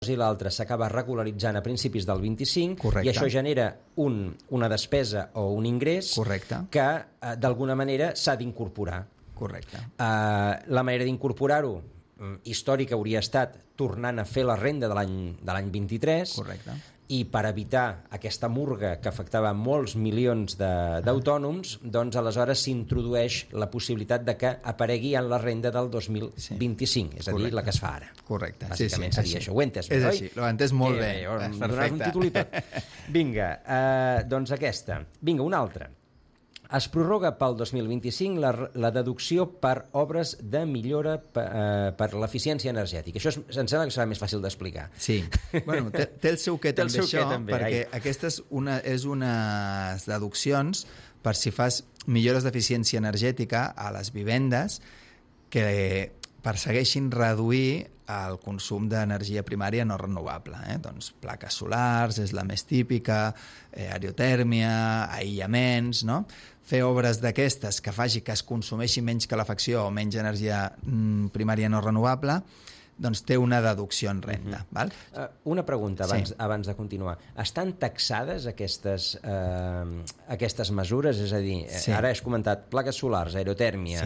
i l'altre s'acaba regularitzant a principis del 25. Correcte. I això genera una despesa o un ingrés. Correcte. Que d'alguna manera s'ha d'incorporar. Correcte. La manera d'incorporar-ho històrica hauria estat tornant a fer la renda de l'any 23. Correcte. I per evitar aquesta murga que afectava molts milions d'autònoms, doncs aleshores s'introdueix la possibilitat de que aparegui en la renda del 2025, és a dir, la que es fa ara. Correcte. Bàsicament seria això. Ho he entès, és oi? així, l'ho he entès molt bé. Donar un títol i tot. Vinga, doncs aquesta. Vinga, una altra. Es prorroga pel 2025 la deducció per obres de millora per l'eficiència energètica. Això em sembla que serà més fàcil d'explicar. Sí. Bueno, té el seu què també això, perquè aquestes és unes deduccions per si fas millores d'eficiència energètica a les vivendes que persegueixin reduir el consum d'energia primària no renovable. Doncs plaques solars és la més típica, aerotèrmia, aïllaments, no? Fer obres d'aquestes que faci que es consumeixi menys calefacció o menys energia primària no renovable, doncs té una deducció en renda. Val? Una pregunta abans de continuar. Estan taxades aquestes mesures? És a dir, ara has comentat plaques solars, aerotèrmia,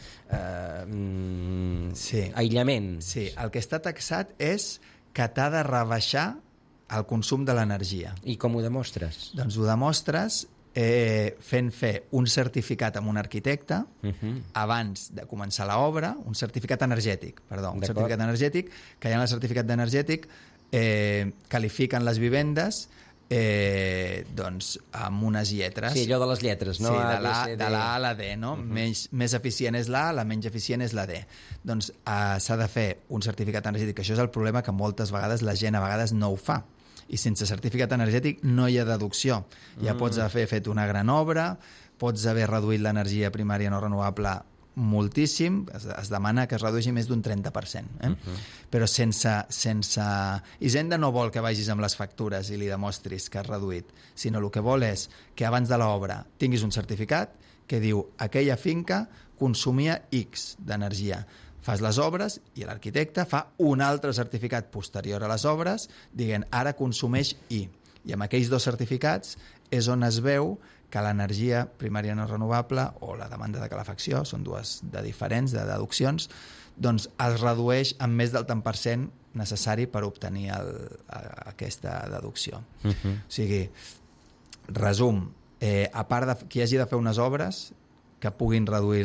aïllament. Sí, el que està taxat és que t'ha de rebaixar el consum de l'energia. I com ho demostres? Doncs ho demostres fent fer un certificat amb un arquitecte abans de començar l'obra, un certificat energètic, que ja en el certificat energètic qualifiquen les vivendes doncs amb unes lletres. Sí, allò de les lletres, no? Sí, de la A a la D, no? Més eficient és la A, la menys eficient és la D. Doncs s'ha de fer un certificat energètic, que això és el problema que moltes vegades la gent a vegades no ho fa. I sense certificat energètic no hi ha deducció. Ja pots haver fet una gran obra, pots haver reduït l'energia primària no renovable moltíssim, es demana que es redueixi més d'un 30%. Però sense... Hisenda no vol que vagis amb les factures i li demostris que has reduït, sinó el que vol és que abans de l'obra tinguis un certificat que diu aquella finca consumia X d'energia. Fas les obres i l'arquitecte fa un altre certificat posterior a les obres dient ara consumeix I. I amb aquells dos certificats és on es veu que l'energia primària no renovable o la demanda de calefacció, són dues de diferents, de deduccions, doncs es redueix amb més del tant per cent necessari per obtenir aquesta deducció. O sigui, resum, a part de qui hagi de fer unes obres que puguin reduir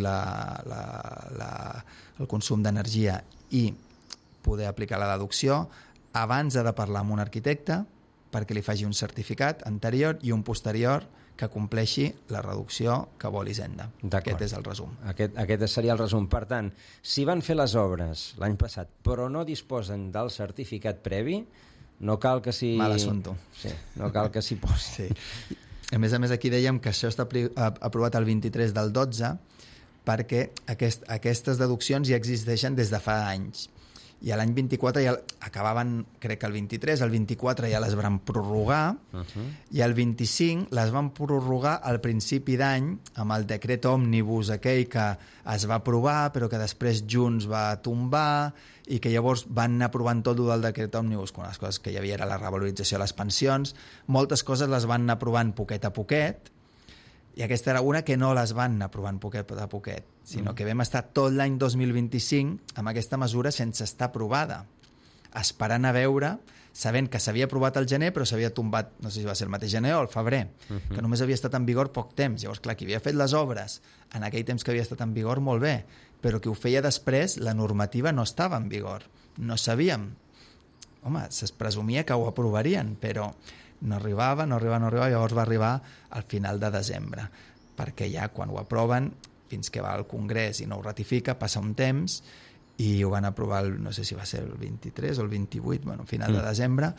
el consum d'energia i poder aplicar la deducció, abans ha de parlar amb un arquitecte perquè li faci un certificat anterior i un posterior que compleixi la reducció que vol Hisenda. Aquest és el resum. Aquest seria el resum. Per tant, si van fer les obres l'any passat però no disposen del certificat previ, no cal que s'hi... Mal assumpto. Sí, no cal que s'hi posi. Sí. A més, aquí dèiem que això està aprovat el 23 del 12 perquè aquestes deduccions ja existeixen des de fa anys. I a l'any 24 ja acabaven, crec que el 23, el 24 ja les van prorrogar i el 25 les van prorrogar al principi d'any amb el decret òmnibus aquell que es va aprovar però que després Junts va tombar i que llavors van anar aprovant tot del decret òmnibus, quan les coses que hi havia era la revalorització de les pensions, moltes coses les van anar aprovant poquet a poquet i aquesta era una que no les van anar aprovant poquet a poquet, sinó que vam estar tot l'any 2025 amb aquesta mesura sense estar aprovada, esperant a veure, sabent que s'havia aprovat al gener però s'havia tombat, no sé si va ser el mateix gener o el febrer, que només havia estat en vigor poc temps. Llavors, clar, qui havia fet les obres en aquell temps que havia estat en vigor, molt bé, però qui ho feia després, la normativa no estava en vigor, no sabíem. Home, es presumia que ho aprovarien, però no arribava, llavors va arribar al final de desembre, perquè ja quan ho aproven, fins que va al Congrés i no ho ratifica, passa un temps i ho van aprovar, no sé si va ser el 23 o el 28, bueno, final de desembre,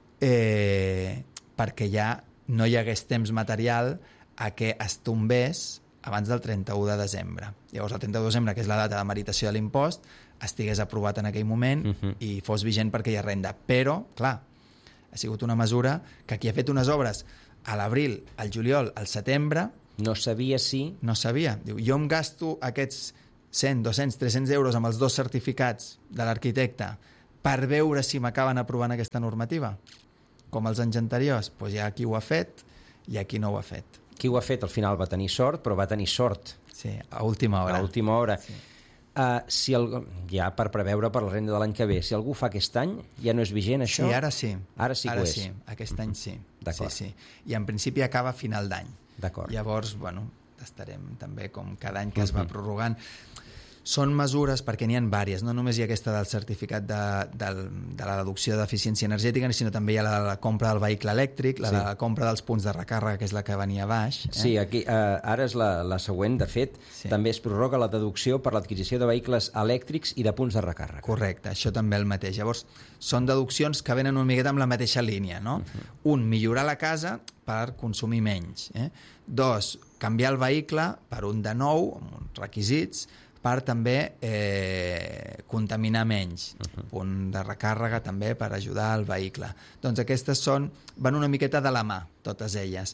perquè ja no hi hagués temps material a que es tombés abans del 31 de desembre. Llavors el 31 de desembre, que és la data de meritació de l'impost, estigués aprovat en aquell moment i fos vigent per aquella renda. Però, clar, ha sigut una mesura que qui ha fet unes obres a l'abril, al juliol, al setembre... No sabia si... No sabia. Diu, jo em gasto aquests 100, 200, 300 euros amb els dos certificats de l'arquitecte per veure si m'acaben aprovant aquesta normativa. Com els anys anteriors, doncs hi ha qui ho ha fet i qui no ho ha fet. Qui ho ha fet al final va tenir sort, però va tenir sort. Sí, a última hora. A última hora. Sí. Ja per preveure per la renda de l'any que ve, si algú fa aquest any, ja no és vigent això? Sí, ara sí. Ara sí que ho és. Sí, aquest any sí. D'acord. Sí. I en principi acaba a final d'any. D'acord. Llavors, estarem també com cada any que es va prorrogant. Són mesures, perquè n'hi ha diverses, no només hi ha aquesta del certificat de la deducció d'eficiència energètica, sinó també hi ha la compra del vehicle elèctric, la de la compra dels punts de recàrrega, que és la que venia a baix. Sí, aquí, ara és la següent, de fet, també es prorroga la deducció per l'adquisició de vehicles elèctrics i de punts de recàrrega. Correcte, això també el mateix. Llavors, són deduccions que venen una miqueta amb la mateixa línia, no? Un, millorar la casa per consumir menys. 2, canviar el vehicle per un de nou, amb uns requisits, per també contaminar menys. Punt de recàrrega també per ajudar al vehicle. Doncs aquestes van una miqueta de la mà, totes elles.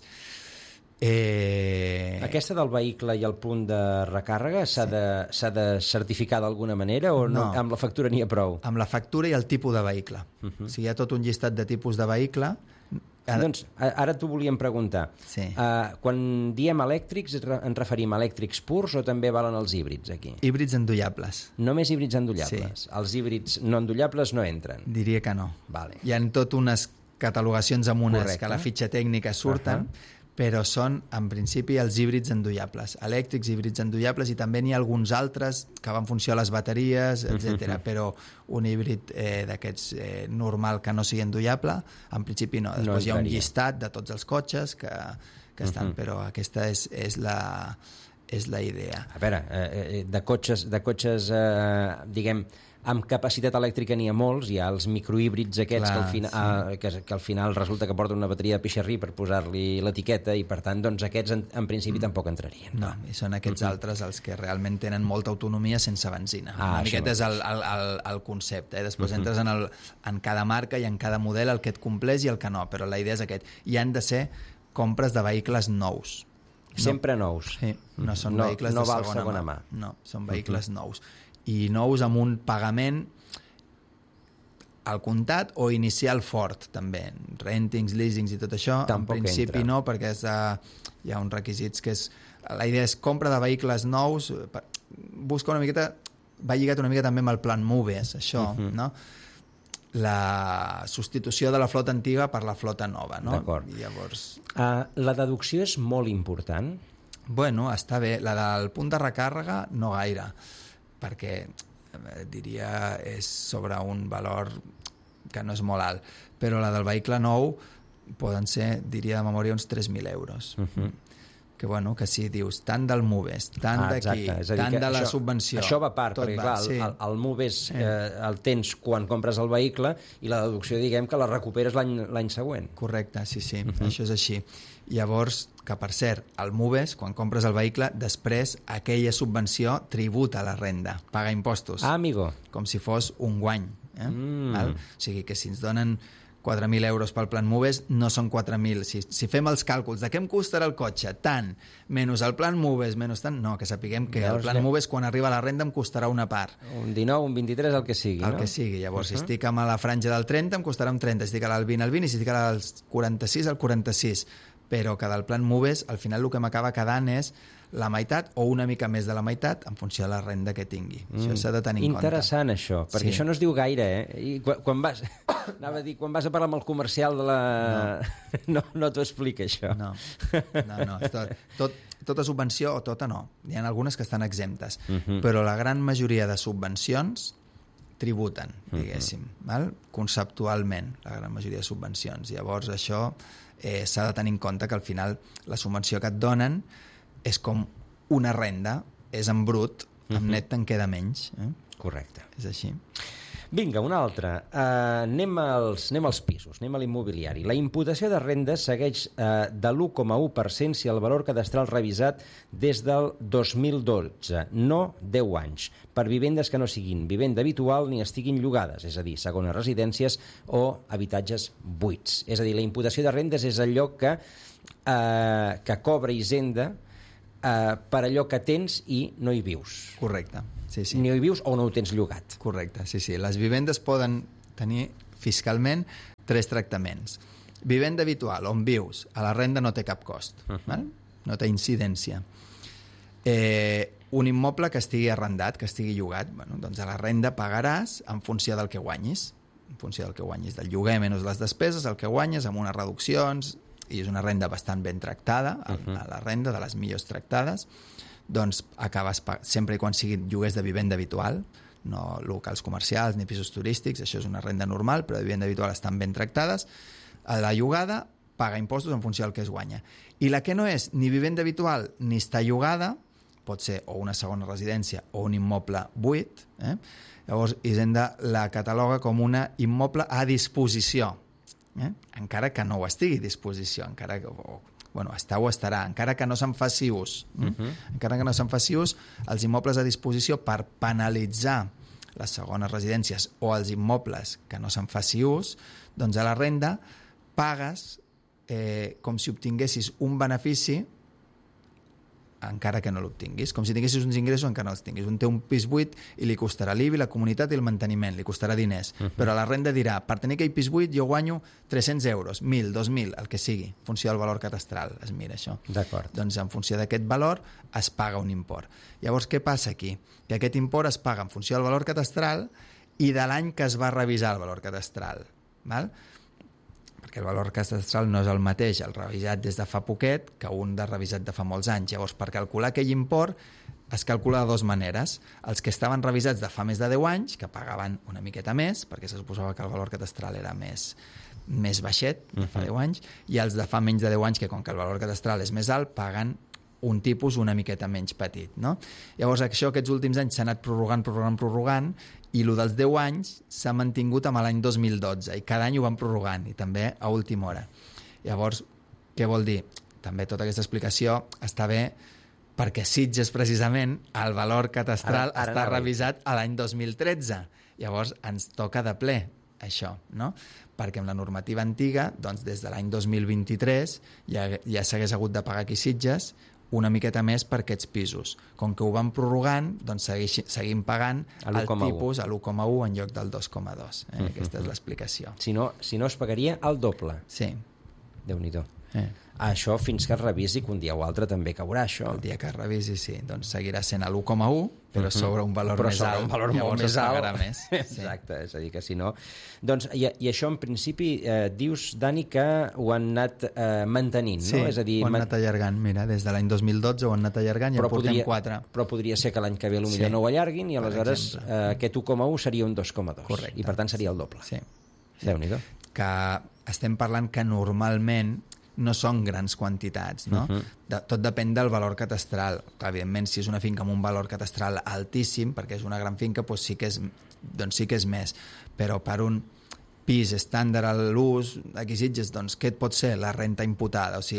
Aquesta del vehicle i el punt de recàrrega s'ha de certificar d'alguna manera o no? Amb la factura n'hi ha prou? Amb la factura i el tipus de vehicle. O sigui, hi ha tot un llistat de tipus de vehicle. Doncs ara t'ho volíem preguntar. Sí. Quan diem elèctrics, ens referim a elèctrics purs o també valen els híbrids aquí? Híbrids endollables. Només híbrids endollables? Sí. Els híbrids no endollables no entren? Diria que no. Vale. Hi ha tot unes catalogacions amb unes que a la fitxa tècnica surten, però són, en principi, els híbrids endollables. Elèctrics, híbrids endollables, i també n'hi ha alguns altres que van funcionar a les bateries, etc. Però un híbrid d'aquests normal que no sigui endollable, en principi no. Després hi ha un llistat de tots els cotxes que estan, però aquesta és la idea. A veure, de cotxes diguem, amb capacitat elèctrica n'hi ha molts, hi ha els microhíbrids aquests que al final resulta que porten una bateria de pixarrí per posar-li l'etiqueta i per tant doncs aquests en principi tampoc entrarien. No, i són aquests altres els que realment tenen molta autonomia sense benzina. Una miqueta és el concepte. Després entres en cada marca i en cada model el que et compleix i el que no, però la idea és aquest. I han de ser compres de vehicles nous. Sempre nous. Sí, no són vehicles de segona mà. No, són vehicles nous. I nous amb un pagament al comptat o inicial fort, també. Rentings, leasings i tot això, tampoc en principi entra. No, perquè hi ha uns requisits que és... La idea és compra de vehicles nous, busca una miqueta... Va lligat una mica també amb el plan MOVES, això, no? La substitució de la flota antiga per la flota nova, no? D'acord. I llavors... La deducció és molt important? Bueno, està bé. La del punt de recàrrega no gaire, perquè diria és sobre un valor que no és molt alt, però la del vehicle nou poden ser, diria de memòria, uns 3.000 euros. Que bueno, que si dius tant del MOVES, tant d'aquí, tant de la subvenció... Això va a part, perquè clar, el MOVES el tens quan compres el vehicle i la deducció, diguem, que la recuperes l'any següent. Correcte, sí, això és així. Llavors, que per cert, el MOVES, quan compres el vehicle, després aquella subvenció tributa la renda, paga impostos. Amigo. Com si fos un guany. Val? O sigui que si ens donen 4.000 euros pel plan MOVES, no són 4.000. Si fem els càlculs de què em costarà el cotxe, tant, menys el plan MOVES, menys tant, no, que sapiguem que el plan MOVES, quan arriba a la renda, em costarà una part. Un 19, un 23, el que sigui, no? El que sigui. Llavors, si estic a la franja del 30, em costarà un 30, si estic al 20, al 20, i si estic al 46, al 46. Però que del plan MOVES, al final el que m'acaba quedant és la meitat o una mica més de la meitat en funció de la renda que tingui. Això s'ha de tenir en compte. Interessant, això, perquè això no es diu gaire, I quan vas... Anava a dir, quan vas a parlar amb el comercial de la... No t'ho explica, això. No. Tota subvenció, o tota no. Hi ha algunes que estan exemptes, però la gran majoria de subvencions tributen, diguéssim, val? Conceptualment, la gran majoria de subvencions. Llavors, això s'ha de tenir en compte que al final la subvenció que et donen és com una renda, és en brut, en net te'n queda menys. Correcte. És així. Vinga, una altra. Anem als pisos, anem a l'immobiliari. La imputació de renda segueix de l'1,1% si el valor cadastral revisat des del 2012, no 10 anys, per vivendes que no siguin vivenda habitual ni estiguin llogades, és a dir, segones residències o habitatges buits. És a dir, la imputació de rendes és allò que cobra Hisenda per allò que tens i no hi vius. Correcte. Sí. Ni hi vius o no ho tens llogat. Correcte, sí. Les vivendes poden tenir fiscalment 3 tractaments. Vivenda habitual, on vius, a la renda no té cap cost, val? No té incidència. Un immoble que estigui arrendat, que estigui llogat, bueno, doncs a la renda pagaràs en funció del que guanyis, del lloguer menys les despeses, el que guanyes amb unes reduccions, i és una renda bastant ben tractada, a la renda de les millors tractades, doncs acabes sempre i quan siguin lloguers de vivenda habitual, no locals comercials ni pisos turístics, això és una renda normal, però de vivenda habitual estan ben tractades. A la llogada paga impostos en funció del que es guanya. I la que no és ni vivenda habitual ni està llogada, pot ser o una segona residència o un immoble buit, llavors Hisenda la cataloga com una immoble a disposició, encara que no ho estigui a disposició, encara que està o estarà, encara que no se'n faci ús. Encara que no se'n faci ús, els immobles a disposició per penalitzar les segones residències o els immobles que no se'n faci ús, doncs a la renda pagues com si obtinguessis un benefici encara que no l'obtinguis, com si tinguessis uns ingressos encara no els tinguis. Un té un pis buit i li costarà l'IBI, la comunitat i el manteniment, li costarà diners, però la renda dirà, per tenir aquell pis buit jo guanyo 300 euros, 1.000, 2.000, el que sigui, en funció del valor catastral, es mira això. D'acord. Doncs en funció d'aquest valor es paga un import. Llavors, què passa aquí? Que aquest import es paga en funció del valor catastral i de l'any que es va revisar el valor catastral, val? Perquè el valor catastral no és el mateix el revisat des de fa poquet que un de revisat de fa molts anys. Llavors, per calcular aquell import es calcula de dues maneres. Els que estaven revisats de fa més de 10 anys, que pagaven una miqueta més, perquè se suposava que el valor catastral era més baixet, de fa 10 anys, i els de fa menys de 10 anys, que com que el valor catastral és més alt, paguen un tipus una miqueta menys petit, no? Llavors, això aquests últims anys s'ha anat prorrogant, i el dels 10 anys s'ha mantingut amb l'any 2012, i cada any ho van prorrogant, i també a última hora. Llavors, què vol dir? També tota aquesta explicació està bé perquè Sitges, precisament, el valor catastral està revisat a l'any 2013. Llavors, ens toca de ple això, no? Perquè amb la normativa antiga, doncs des de l'any 2023 ja s'hagués hagut de pagar aquí Sitges una miqueta més per aquests pisos. Com que ho van prorrogant, doncs seguim pagant el tipus a l'1,1 en lloc del 2,2. Aquesta és l'explicació. Si no es pagaria el doble. Sí. Déu-n'hi-do. Això fins que es revisi, que un dia o altre també caurà això. El dia que es revisi, sí. Doncs seguirà sent a l'1,1, però sobre un valor més alt. Un valor molt més alt. Més. Exacte, és a dir, que si no... Doncs, i això, en principi, dius, Dani, que ho han anat mantenint, no? Sí, és a dir, ho han anat allargant. Mira, des de l'any 2012 ho han anat allargant i en portem 4. Però podria ser que l'any que ve potser no ho allarguin i aleshores aquest 1,1 seria un 2,2. Correcte. I per tant seria el doble. Sí. Déu-n'hi-do. Que estem parlant que normalment no són grans quantitats, no? Tot depèn del valor catastral. Evidentment, si és una finca amb un valor catastral altíssim, perquè és una gran finca, doncs sí que és més. Però per un pis estàndard a l'ús, aquí Sitges, doncs què et pot ser la renta imputada? O sigui,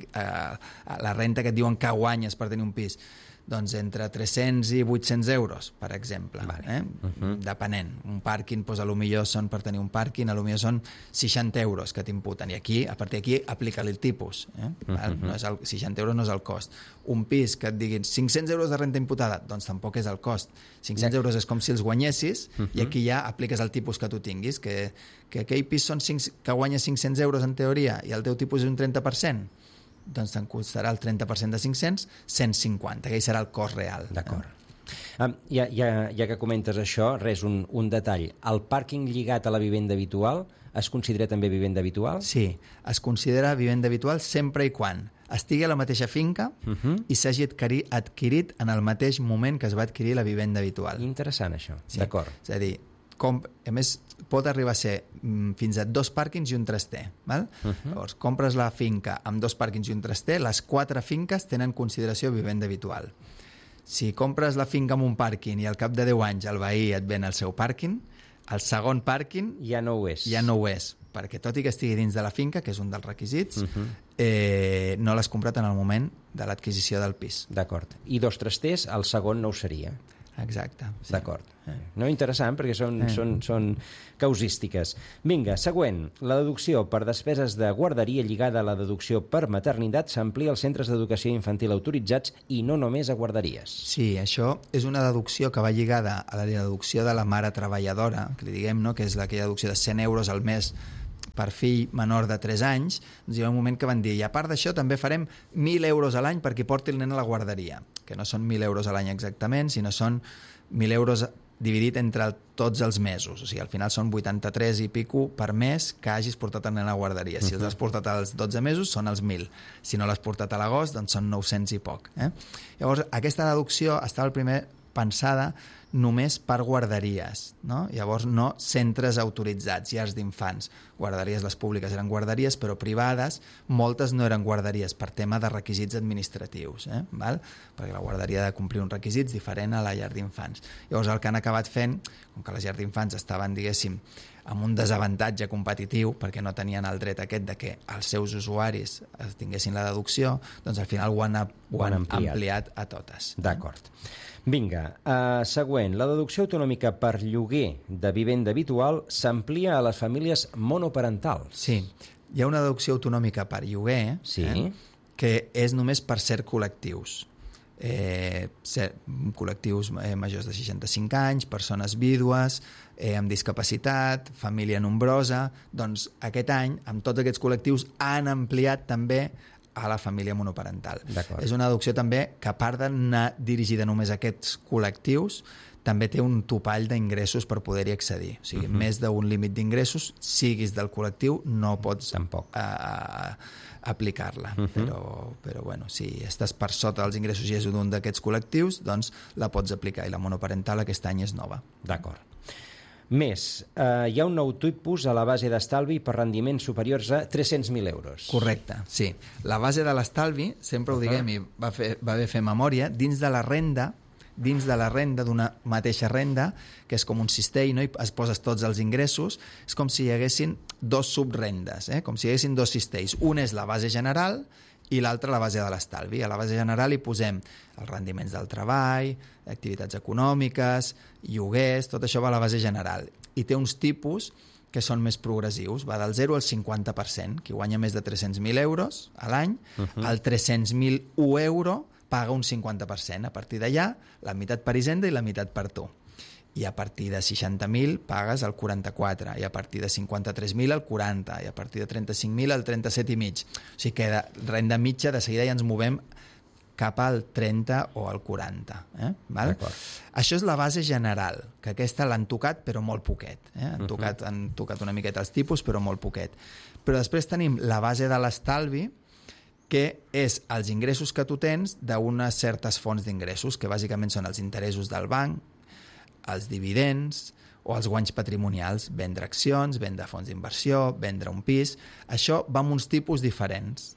la renta que et diuen que guanyes per tenir un pis, doncs entre 300 i 800 euros, per exemple. Depenent. Un pàrquing, doncs potser són, per tenir un pàrquing, potser són 60 euros que t'imputen. I aquí, a partir d'aquí, aplica-li el tipus. No és 60 euros no és el cost. Un pis que et diguin 500 euros de renta imputada, doncs tampoc és el cost. 500 euros és com si els guanyessis i aquí ja apliques el tipus que tu tinguis, que aquell pis que guanyes 500 euros en teoria i el teu tipus és un 30%, doncs te'n costarà el 30% de 500, 150, que serà el cost real. D'acord. Ja que comentes això, un detall. El pàrquing lligat a la vivenda habitual es considera també vivenda habitual? Sí, es considera vivenda habitual sempre i quan estigui a la mateixa finca i s'hagi adquirit en el mateix moment que es va adquirir la vivenda habitual. Interessant, això. Sí. D'acord. És a dir, a més, pot arribar a ser fins a 2 pàrquings i un traster. Val? Llavors, compres la finca amb 2 pàrquings i un traster, les 4 finques tenen consideració de vivenda habitual. Si compres la finca amb un pàrquing i al cap de 10 anys el veí et ven el seu pàrquing, el segon pàrquing ja no ho és. Ja no ho és, perquè tot i que estigui dins de la finca, que és un dels requisits, no l'has comprat en el moment de l'adquisició del pis. D'acord. I 2 trasters, el segon no ho seria? Exacte. Sí. D'acord. No, interessant, perquè són causístiques. Vinga, següent. La deducció per despeses de guarderia lligada a la deducció per maternitat s'amplia als centres d'educació infantil autoritzats i no només a guarderies. Sí, això és una deducció que va lligada a la deducció de la mare treballadora, que li diguem, no? Que és aquella deducció de 100 euros al mes per fill menor de 3 anys. Doncs hi ha un moment que van dir, i a part d'això també farem 1.000 euros a l'any perquè porti el nen a la guarderia, que no són 1.000 euros a l'any exactament, sinó són 1.000 euros dividit entre tots els mesos. O sigui, al final són 83 i pico per mes que hagis portat el nen a la guarderia. Si els has portat als 12 mesos, són els 1.000. Si no l'has portat a l'agost, doncs són 900 i poc. Llavors, aquesta deducció estava el primer pensada només per guarderies, no? Llavors no centres autoritzats, llars d'infants. Guarderies, les públiques eren guarderies, però privades, moltes no eren guarderies per tema de requisits administratius, val? Perquè la guarderia ha de complir uns requisits diferent a la llar d'infants. Llavors el que han acabat fent, com que les llars d'infants estaven, diguéssim, amb un desavantatge competitiu, perquè no tenien el dret aquest de que els seus usuaris tinguessin la deducció, doncs al final ho han ampliat a totes. D'acord. Vinga, següent. La deducció autonòmica per lloguer de vivenda habitual s'amplia a les famílies monoparentals. Sí, hi ha una deducció autonòmica per lloguer que és només per certs col·lectius. Col·lectius majors de 65 anys, persones vídues, amb discapacitat, família nombrosa. Doncs aquest any, amb tots aquests col·lectius, han ampliat també a la família monoparental. És una deducció també que, a part d'anar dirigida només a aquests col·lectius, també té un topall d'ingressos per poder-hi accedir. O sigui, més d'un límit d'ingressos, siguis del col·lectiu, no pots aplicar-la. Però bueno, si estàs per sota dels ingressos i és un d'aquests col·lectius, doncs la pots aplicar. I la monoparental aquest any és nova. D'acord. Més, hi ha un nou tipus a la base d'estalvi per rendiments superiors a 300.000 euros. Correcte, sí. La base de l'estalvi, sempre ho diguem i va bé fer memòria, dins de la renda d'una mateixa renda, que és com un cistell, no? I es poses tots els ingressos, és com si hi haguessin dos subrendes, com si hi haguessin dos cistells. Un és la base general i l'altre la base de l'estalvi. A la base general hi posem els rendiments del treball, activitats econòmiques, lloguers, tot això va a la base general. I té uns tipus que són més progressius, va del 0 al 50%. Qui guanya més de 300.000 euros a l'any, al 300.001 euro paga un 50%. A partir d'allà, la meitat per Hisenda i la meitat per tu. I a partir de 60.000 pagues el 44%, i a partir de 53.000 el 40%, i a partir de 35.000 el 37,5%. O sigui que de renda mitja de seguida ja ens movem cap al 30 o al 40. Val? Això és la base general, que aquesta l'han tocat però molt poquet. Han tocat una miqueta els tipus però molt poquet. Però després tenim la base de l'estalvi, que és els ingressos que tu tens d'unes certes fonts d'ingressos, que bàsicament són els interessos del banc, els dividends o els guanys patrimonials, vendre accions, vendre fons d'inversió, vendre un pis. Això va amb uns tipus diferents.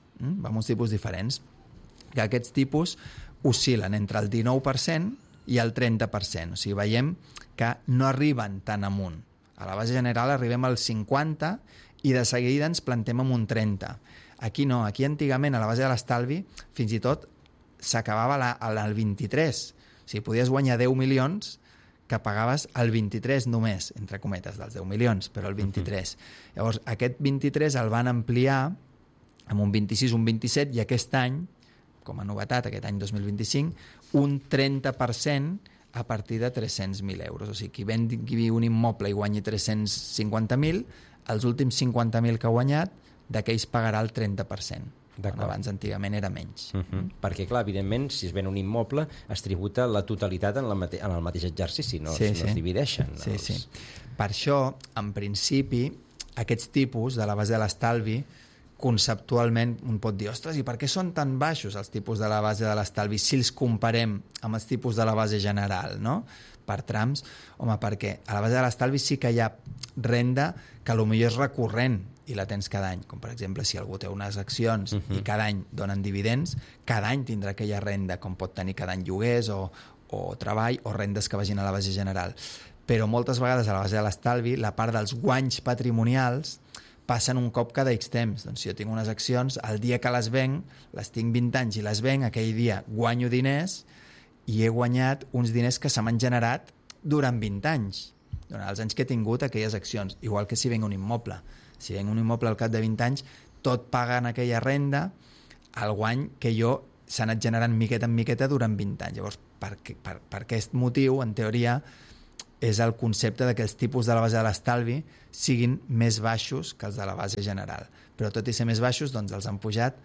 Que aquests tipus oscil·len entre el 19% i el 30%. O sigui, veiem que no arriben tan amunt. A la base general arribem al 50% i de seguida ens plantem amb un 30%. Aquí no, aquí antigament a la base de l'estalvi fins i tot s'acabava al 23%. O sigui, podies guanyar 10 milions que pagaves el 23 només, entre cometes, dels 10 milions, però el 23. Llavors, aquest 23 el van ampliar amb un 26, un 27, i aquest any, com a novetat, aquest any 2025, un 30% a partir de 300.000 euros. O sigui, qui vengui un immoble i guanyi 350.000, els últims 50.000 que ha guanyat, d'aquells pagarà el 30%. Abans, antigament, era menys. Perquè, clar, evidentment, si es ven un immoble, es tributa la totalitat en el mateix exercici, no es divideixen. Sí. Per això, en principi, aquests tipus de la base de l'estalvi, conceptualment un pot dir, ostres, i per què són tan baixos els tipus de la base de l'estalvi si els comparem amb els tipus de la base general, no? Per trams? Home, perquè a la base de l'estalvi sí que hi ha renda que potser és recurrent i la tens cada any, com per exemple si algú té unes accions i cada any donen dividends, cada any tindrà aquella renda, com pot tenir cada any lloguers o treball o rendes que vagin a la base general. Però moltes vegades a la base de l'estalvi la part dels guanys patrimonials passen un cop cada X temps. Doncs si jo tinc unes accions, el dia que les venc, les tinc 20 anys i les venc, aquell dia guanyo diners i he guanyat uns diners que se m'han generat durant 20 anys, durant els anys que he tingut aquelles accions, igual que si venc un immoble. Si venc un immoble al cap de 20 anys, tot paga en aquella renda el guany que jo s'ha anat generant miqueta en miqueta durant 20 anys. Llavors, per aquest motiu, en teoria, és el concepte de que els tipus de la base de l'estalvi siguin més baixos que els de la base general. Però tot i ser més baixos, doncs els han pujat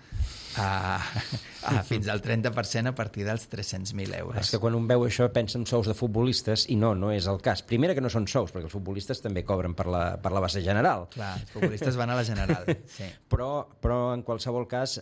fins al 30% a partir dels 300.000 euros. És que quan un veu això pensa en sous de futbolistes i no és el cas. Primera que no són sous, perquè els futbolistes també cobren per la base general. Clar, els futbolistes van a la general. Sí. Però en qualsevol cas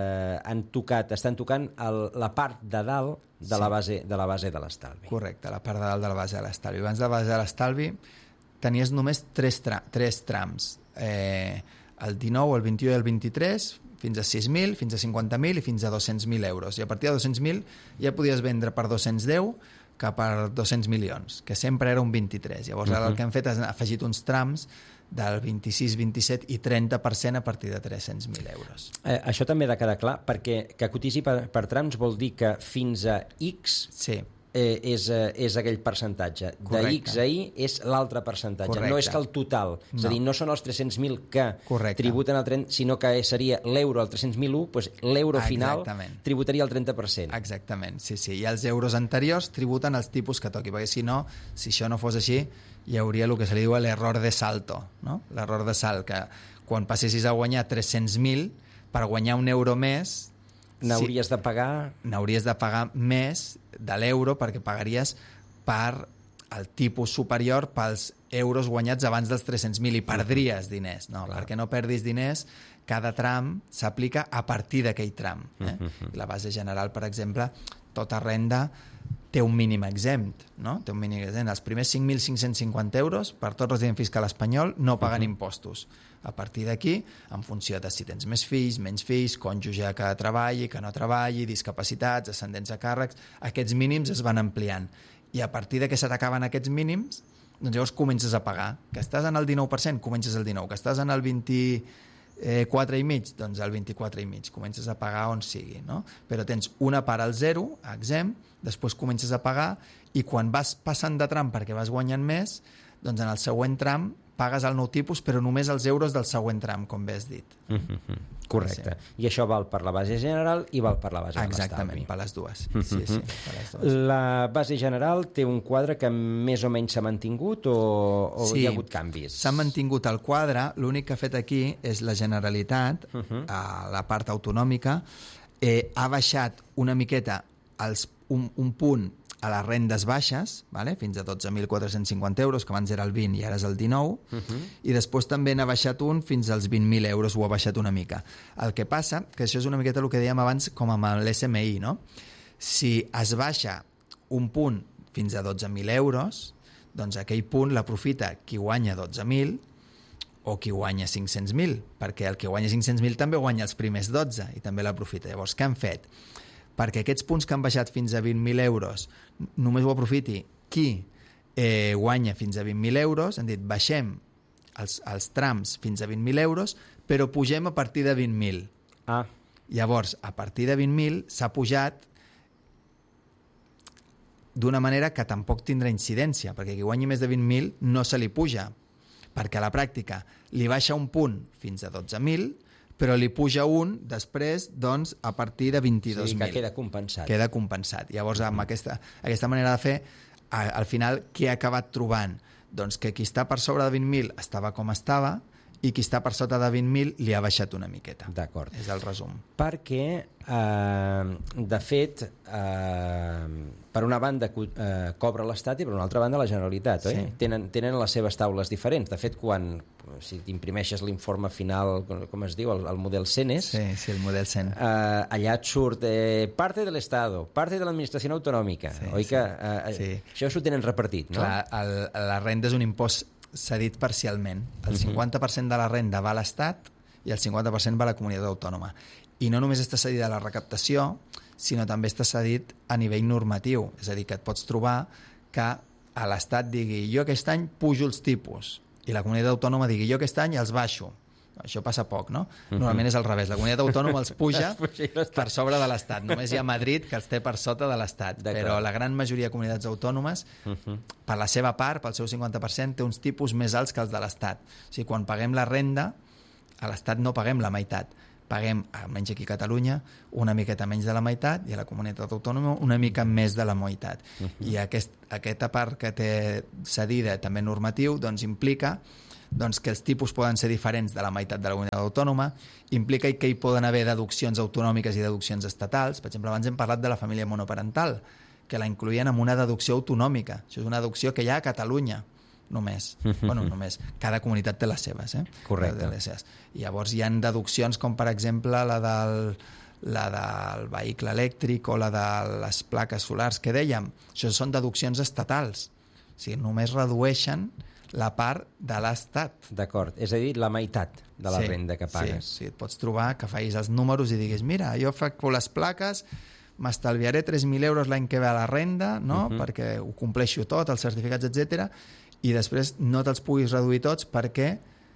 estan tocant la part de dalt de la base de l'estalvi. Correcte, la part de dalt de la base de l'estalvi. Abans de la base de l'estalvi tenies només tres trams. El 19, el 21 i el 23, fins a 6.000, fins a 50.000 i fins a 200.000 euros. I a partir de 200.000 ja podies vendre per 210 que per 200 milions, que sempre era un 23. Llavors ara el que hem fet és afegit uns trams del 26, 27 i 30% a partir de 300.000 euros. Això també ha de quedar clar, perquè que cotitzi per trams vol dir que fins a X... Sí. És aquell percentatge. Correcte. De X a Y és l'altre percentatge. Correcte. No és que el total, és a dir, no són els 300.000 que Correcte. tributen el 30, sinó que seria l'euro al 300.001, doncs l'euro final tributaria el 30%. Exactament, sí. I els euros anteriors tributen els tipus que toqui, perquè si això no fos així, hi hauria el que se li diu l'error de salto, no? L'error de salt, que quan passessis a guanyar 300.000, per guanyar un euro més n'hauries de pagar més de l'euro, perquè pagaries per el tipus superior pels euros guanyats abans dels 300.000 i perdries diners. No, perquè no perdis diners, cada tram s'aplica a partir d'aquell tram. La base general, per exemple, tota renda té un mínim exempt, no? Té un mínim exempt. Els primers 5.550 euros per tot resident fiscal espanyol no paguen impostos. A partir d'aquí, en funció de si tens més fills, menys fills, cònjuge que treballi, que no treballi, discapacitats, ascendents a càrrecs, aquests mínims es van ampliant. I a partir de que se t'acaben aquests mínims, doncs llavors comences a pagar. Que estàs en el 19%, comences el 19%. Que estàs en el 24,5%, doncs el 24,5%. Comences a pagar on sigui, no? Però tens una part al 0, exempt, després comences a pagar i quan vas passant de tram perquè vas guanyant més, doncs en el següent tram pagues el nou tipus, però només els euros del següent tram, com bé has dit. Correcte. Sí. I això val per la base general i val per la base de l'estalvi. Exactament, per les dues. Sí, per les dues. La base general té un quadre que més o menys s'ha mantingut o hi ha hagut canvis? S'ha mantingut el quadre, l'únic que ha fet aquí és la Generalitat, a la part autonòmica, ha baixat una miqueta un punt a les rendes baixes, fins a 12.450 euros, que abans era el 20 i ara és el 19, i després també n'ha baixat un fins als 20.000 euros, ho ha baixat una mica. El que passa, que això és una miqueta el que dèiem abans com amb l'SMI, no? Si es baixa un punt fins a 12.000 euros, doncs aquell punt l'aprofita qui guanya 12.000 o qui guanya 500.000, perquè el que guanya 500.000 també guanya els primers 12 i també l'aprofita. Llavors, què han fet? Perquè aquests punts que han baixat fins a 20.000 euros només ho aprofiti qui guanya fins a 20.000 euros, han dit baixem els trams fins a 20.000 euros, però pugem a partir de 20.000. Llavors, a partir de 20.000 s'ha pujat d'una manera que tampoc tindrà incidència, perquè qui guanyi més de 20.000 no se li puja, perquè a la pràctica li baixa un punt fins a 12.000, però li puja un després, doncs, a partir de 22.000. Sí, que queda compensat. Queda compensat. Llavors, amb aquesta manera de fer, al final, què ha acabat trobant? Doncs que qui està per sobre de 20.000 estava com estava i qui està per sota de 20.000 li ha baixat una miqueta. D'acord. És el resum. Perquè, de fet, per una banda cobra l'Estat i per una altra banda la Generalitat, oi? Sí. Tenen les seves taules diferents. De fet, si t'imprimeixes l'informe final, com es diu, el model CENES, sí, el model CEN. Allà et surt parte de l'Estado, parte de l'administració autonòmica, oi que això s'ho tenen repartit, no? Clar, la renda és un impost cedit parcialment. El 50% de la renda va a l'Estat i el 50% va a la comunitat autònoma. I no només està cedit a la recaptació, sinó també està cedit a nivell normatiu. És a dir, que et pots trobar que a l'Estat digui jo aquest any pujo els tipus i la comunitat autònoma digui jo aquest any els baixo. Això passa poc, no? Normalment és al revés. La comunitat autònoma els puja per sobre de l'Estat. Només hi ha Madrid que els té per sota de l'Estat. Però la gran majoria de comunitats autònomes, per la seva part, pel seu 50%, té uns tipus més alts que els de l'Estat. O sigui, quan paguem la renda, a l'Estat no paguem la meitat. Paguem, almenys aquí a Catalunya, una miqueta menys de la meitat i a la comunitat autònoma una mica més de la meitat. I aquesta part que té cedida també normatiu doncs implica que els tipus poden ser diferents de la meitat de la comunitat autònoma, implica que hi poden haver deduccions autonòmiques i deduccions estatals. Per exemple, abans hem parlat de la família monoparental, que la incloïen amb una deducció autonòmica. Això és una deducció que hi ha a Catalunya. Només. Bueno, només. Cada comunitat té les seves, Correcte. I llavors hi ha deduccions com, per exemple, la del vehicle elèctric o la de les plaques solars que dèiem. Això són deduccions estatals. O sigui, només redueixen la part de l'Estat. D'acord. És a dir, la meitat de la renda que pagues. Sí, et pots trobar que facis els números i diguis, mira, jo faig les plaques, m'estalviaré 3.000 euros l'any que ve a la renda, no? Perquè ho compleixo tot, els certificats, etc. I després no te'ls puguis reduir tots perquè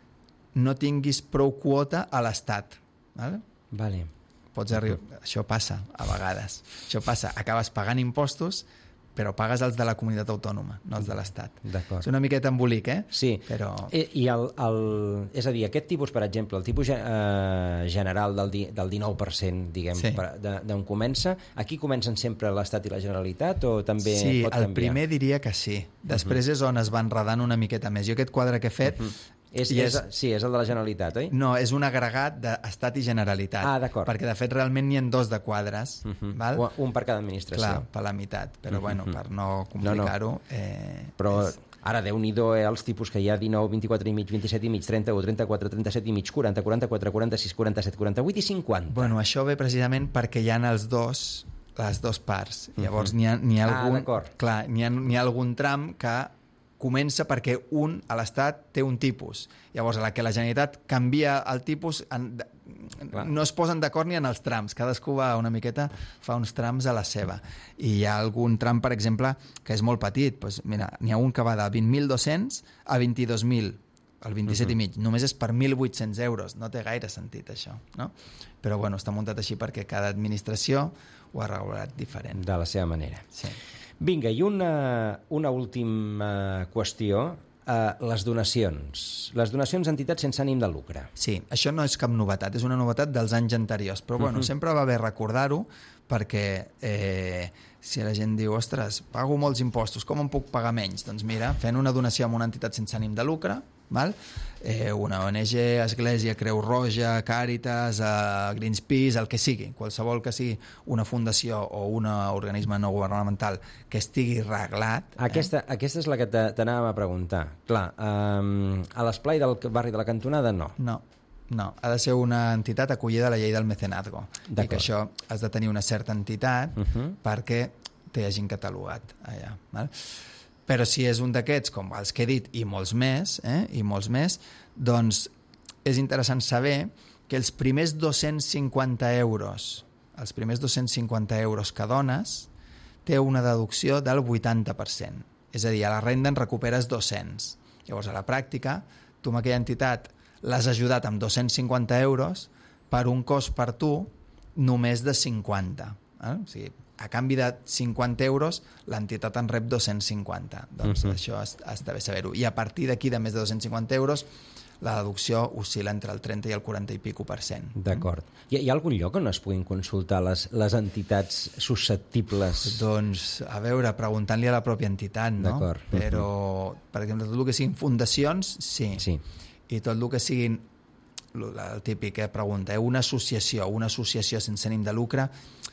no tinguis prou quota a l'Estat. Vale. Pots arribar... Això passa a vegades. Això passa. Acabes pagant impostos, però pagues els de la comunitat autònoma, no els de l'Estat. D'acord. És una miqueta embolic, Sí. Però... I és a dir, aquest tipus, per exemple, el tipus general del 19%, diguem, d'on comença, aquí comencen sempre l'Estat i la Generalitat o també pot canviar? Sí, el primer diria que sí. Després és on es va enredant una miqueta més. Jo aquest quadre que he fet... Sí, és el de la Generalitat, oi? No, és un agregat d'Estat i Generalitat. Ah, d'acord. Perquè, de fet, realment n'hi ha 2 de quadres. Val? Un per cada administració. Clar, per la meitat. Però, bueno, per no complicar-ho... Però ara, Déu-n'hi-do, els tipus que hi ha 19, 24 i mig, 27 i mig, 31, 34, 37 i mig, 40, 44, 46, 47, 48 i 50. Bueno, això ve precisament perquè hi ha les dues parts. Llavors, n'hi ha algun... Clar, n'hi ha algun tram que comença perquè a l'Estat té un tipus. Llavors, a la que la Generalitat canvia el tipus, no es posen d'acord ni en els trams. Cadascú va una miqueta, fa uns trams a la seva. I hi ha algun tram, per exemple, que és molt petit. Pues, mira, n'hi ha un que va de 20.200 a 22.000, el 27 i mig. Només és per 1.800 euros. No té gaire sentit, això. No? Però bueno, està muntat així perquè cada administració ho ha regulat diferent. De la seva manera. Sí. Vinga, i una última qüestió, les donacions. Les donacions a entitats sense ànim de lucre. Sí, això no és cap novetat, és una novetat dels anys anteriors, però bueno, sempre va bé recordar-ho perquè si la gent diu, ostres, pago molts impostos, com em puc pagar menys? Doncs mira, fent una donació a una entitat sense ànim de lucre, val? Una ONG, Església, Creu Roja, Càritas, Greenpeace, el que sigui, qualsevol que sigui una fundació o un organisme no governamental que estigui reglat... Aquesta és la que t'anàvem a preguntar. Clar, a l'esplai del barri de la Cantonada, no. No, ha de ser una entitat acollida a la llei del mecenazgo. I que això has de tenir una certa entitat perquè t'hi hagin catalogat allà. Val? Però si és un d'aquests, com els que he dit, i molts més, doncs és interessant saber que els primers 250 euros que dones té una deducció del 80%. És a dir, a la renda en recuperes 200. Llavors, a la pràctica, tu amb aquella entitat l'has ajudat amb 250 euros per un cost per tu només de 50. O sigui, a canvi de 50 euros, l'entitat en rep 250. Doncs això està bé saber-ho. I a partir d'aquí, de més de 250 euros, la deducció oscil·la entre el 30 i el 40 i pico %. D'acord. Hi ha algun lloc on es puguin consultar les entitats susceptibles? Doncs, a veure, preguntant-li a la pròpia entitat, no? D'acord. Però, per exemple, tot el que siguin fundacions, sí. I tot el que siguin, el típic pregunta, una associació sense ànim de lucre,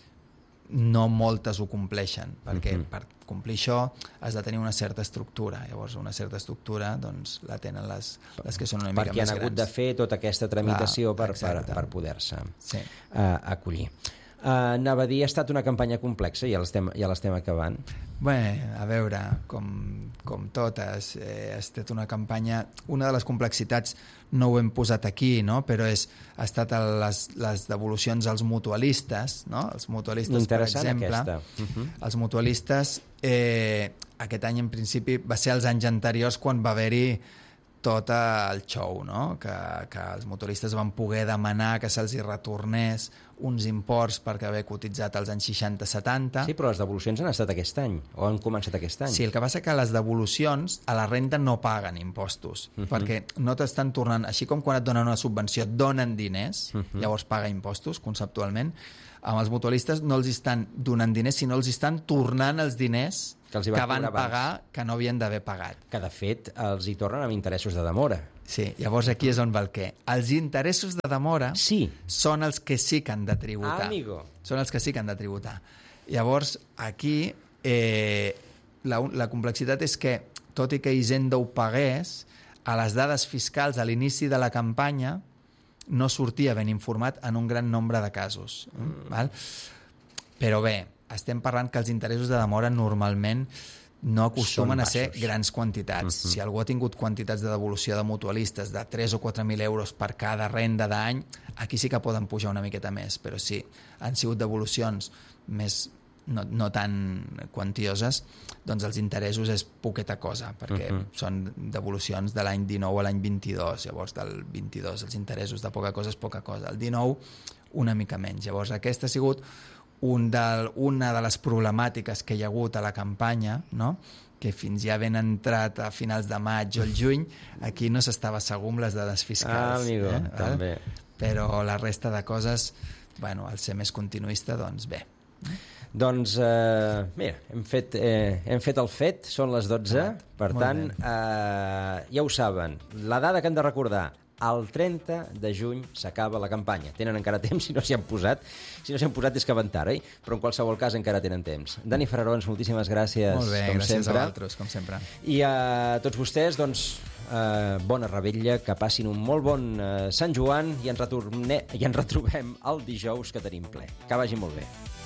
no moltes ho compleixen, perquè per complir això has de tenir una certa estructura. Llavors, una certa estructura doncs, la tenen les que són una mica més grans. Perquè han hagut de fer tota aquesta tramitació per poder-se acollir. Anava a dir, ha estat una campanya complexa, ja l'estem acabant. Bé, a veure, com totes, ha estat una campanya... Una de les complexitats no ho hem posat aquí, no? Però ha estat les devolucions als mutualistes, no? Els mutualistes, per exemple. Els mutualistes, aquest any en principi va ser els anys anteriors quan va haver-hi tot el show, no? Que els motoristes van poder demanar que se'ls hi retornés uns imports perquè haver cotitzat als anys 60-70. Sí, però les devolucions han estat aquest any, o han començat aquest any. Sí, el que passa que les devolucions a la renda no paguen impostos, perquè no t'estan tornant, així com quan et donen una subvenció et donen diners, llavors paga impostos conceptualment, amb els mutualistes no els estan donant diners, sinó els estan tornant els diners que van pagar que no havien d'haver pagat. Que, de fet, els hi tornen amb interessos de demora. Sí, llavors aquí és on va el què. Els interessos de demora són els que sí que han de tributar. Amigo. Són els que sí que han de tributar. Llavors, aquí la complexitat és que, tot i que Hisenda ho pagués, a les dades fiscals a l'inici de la campanya no sortia ben informat en un gran nombre de casos. Val? Però bé, estem parlant que els interessos de demora normalment no acostumen a ser grans quantitats. Si algú ha tingut quantitats de devolució de mutualistes de 3 o 4.000 euros per cada renda d'any, aquí sí que poden pujar una miqueta més, però sí, han sigut devolucions més no tan quantioses, doncs els interessos és poqueta cosa, perquè són devolucions de l'any 19 a l'any 22, llavors del 22 els interessos de poca cosa és poca cosa, el 19 una mica menys. Llavors aquesta ha sigut una de les problemàtiques que hi ha hagut a la campanya, no? Que fins ja ben entrat a finals de maig o el juny, aquí no s'estava segur amb les dades fiscals. Amigo, també. Però la resta de coses, bueno, al ser més continuista, doncs bé. Doncs, mira, hem fet el fet, són les 12, per tant, ja ho saben, la dada que han de recordar, el 30 de juny s'acaba la campanya. Tenen encara temps si no s'hi han posat. Si no s'hi han posat és que van tard, però en qualsevol cas encara tenen temps. Dani Ferrarons, moltíssimes gràcies. Molt bé, com gràcies sempre. a vosaltres, com sempre. I a tots vostès, doncs, bona revetlla, que passin un molt bon Sant Joan i ens retrobem el dijous que tenim ple. Que vagi molt bé.